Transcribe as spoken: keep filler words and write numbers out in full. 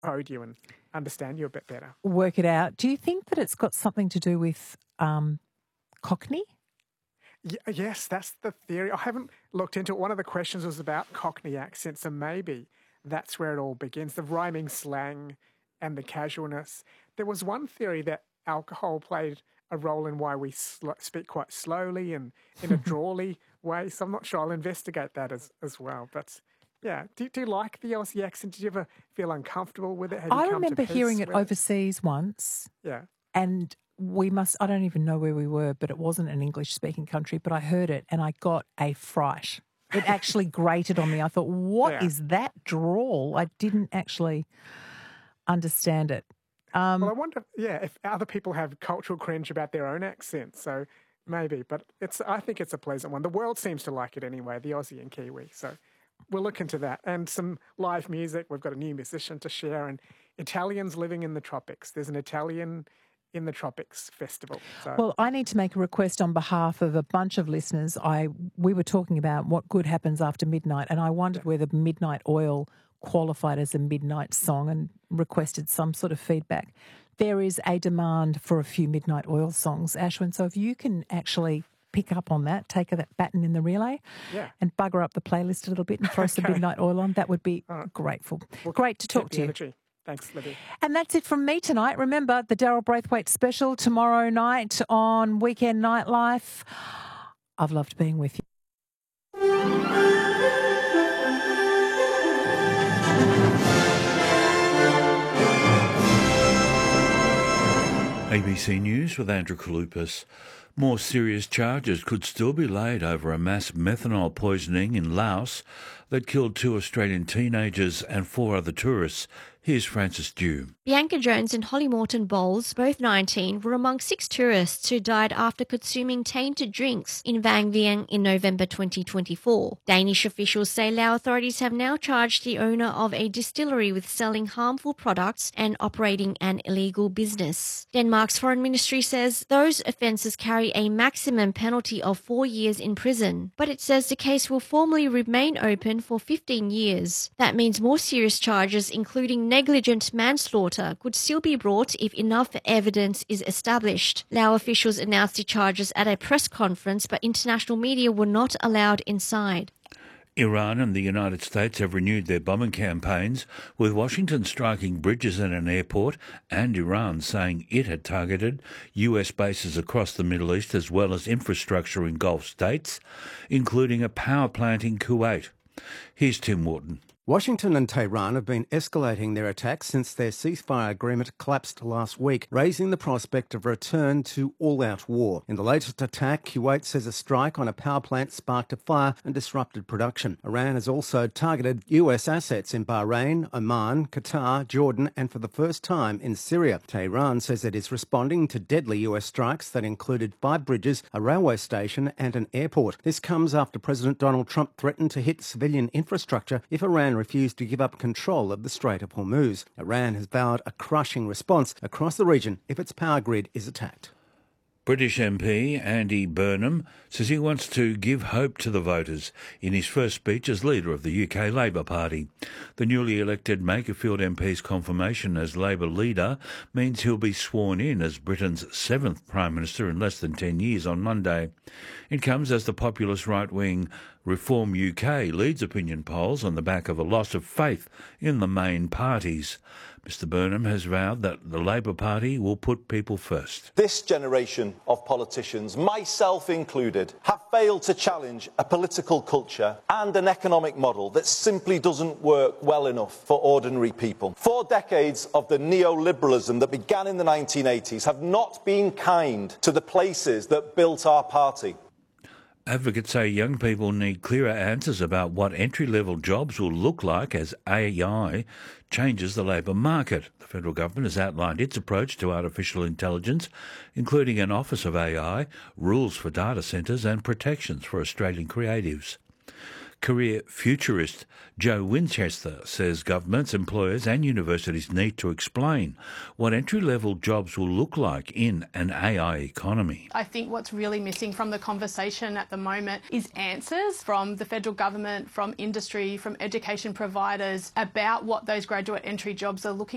code you and understand you a bit better. Work it out. Do you think that it's got something to do with um, Cockney? Y- yes, that's the theory. I haven't looked into it. One of the questions was about Cockney accents, and maybe that's where it all begins, the rhyming slang and the casualness. There was one theory that alcohol played a role in why we sl- speak quite slowly and in a drawly way, so I'm not sure. I'll investigate that as, as well. But yeah, do, do you like the Aussie accent? Did you ever feel uncomfortable with it? Have you I come remember to hearing peace it with overseas once. Yeah. And we must, I don't even know where we were, but it wasn't an English-speaking country, but I heard it and I got a fright. It actually grated on me. I thought, what Yeah. is that drawl? I didn't actually understand it. Um, Well, I wonder, yeah, if other people have cultural cringe about their own accents, so maybe. But it's, I think it's a pleasant one. The world seems to like it anyway, the Aussie and Kiwi. So we'll look into that. And some live music. We've got a new musician to share. And Italians living in the tropics. There's an Italian in the Tropics festival. So. Well, I need to make a request on behalf of a bunch of listeners. I we were talking about what good happens after midnight, and I wondered yeah. whether Midnight Oil qualified as a midnight song and requested some sort of feedback. There is a demand for a few Midnight Oil songs, Ashwin, so if you can actually pick up on that, take that baton in the relay yeah. and bugger up the playlist a little bit and throw okay. some Midnight Oil on, that would be right. grateful. Well, Great to talk to you. Energy. Thanks, Libby. And that's it from me tonight. Remember, the Daryl Braithwaite special tomorrow night on Weekend Nightlife. I've loved being with you. A B C News with Andrew Kalupas. More serious charges could still be laid over a mass methanol poisoning in Laos that killed two Australian teenagers and four other tourists. Here's Francis Dew. Bianca Jones and Holly Morton Bowles, both nineteen, were among six tourists who died after consuming tainted drinks in Vang Vieng in November twenty twenty-four. Danish officials say Lao authorities have now charged the owner of a distillery with selling harmful products and operating an illegal business. Denmark's foreign ministry says those offences carry a maximum penalty of four years in prison, but it says the case will formally remain open for fifteen years. That means more serious charges, including negligent manslaughter, could still be brought if enough evidence is established. Lao officials announced the charges at a press conference, but international media were not allowed inside. Iran and the United States have renewed their bombing campaigns, with Washington striking bridges and an airport and Iran saying it had targeted U S bases across the Middle East as well as infrastructure in Gulf states, including a power plant in Kuwait. Here's Tim Wharton. Washington and Tehran have been escalating their attacks since their ceasefire agreement collapsed last week, raising the prospect of a return to all-out war. In the latest attack, Kuwait says a strike on a power plant sparked a fire and disrupted production. Iran has also targeted U S assets in Bahrain, Oman, Qatar, Jordan and for the first time in Syria. Tehran says it is responding to deadly U S strikes that included five bridges, a railway station and an airport. This comes after President Donald Trump threatened to hit civilian infrastructure if Iran refused to give up control of the Strait of Hormuz. Iran has vowed a crushing response across the region if its power grid is attacked. British M P Andy Burnham says he wants to give hope to the voters in his first speech as leader of the U K Labour Party. The newly elected Makerfield M P's confirmation as Labour leader means he'll be sworn in as Britain's seventh Prime Minister in less than ten years on Monday. It comes as the populist right-wing Reform U K leads opinion polls on the back of a loss of faith in the main parties. Mister Burnham has vowed that the Labour Party will put people first. This generation of politicians, myself included, have failed to challenge a political culture and an economic model that simply doesn't work well enough for ordinary people. Four decades of the neoliberalism that began in the nineteen eighties have not been kind to the places that built our party. Advocates say young people need clearer answers about what entry-level jobs will look like as A I changes the labour market. The federal government has outlined its approach to artificial intelligence, including an Office of A I, rules for data centres and protections for Australian creatives. Career futurist Joe Winchester says governments, employers and universities need to explain what entry-level jobs will look like in an A I economy. I think what's really missing from the conversation at the moment is answers from the federal government, from industry, from education providers about what those graduate entry jobs are looking